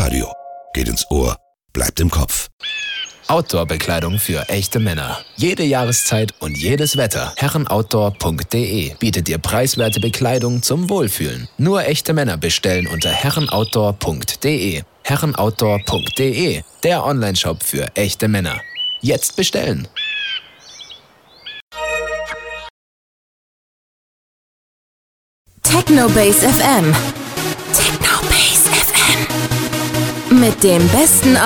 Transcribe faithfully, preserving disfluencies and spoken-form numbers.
Radio. Geht ins Ohr, bleibt im Kopf. Outdoor-Bekleidung für echte Männer. Jede Jahreszeit und jedes Wetter. herrenoutdoor punkt de bietet dir preiswerte Bekleidung zum Wohlfühlen. Nur echte Männer bestellen unter herrenoutdoor punkt de. herrenoutdoor punkt de, der Onlineshop für echte Männer. Jetzt bestellen! Technobase F M. Technobase F M. Mit dem besten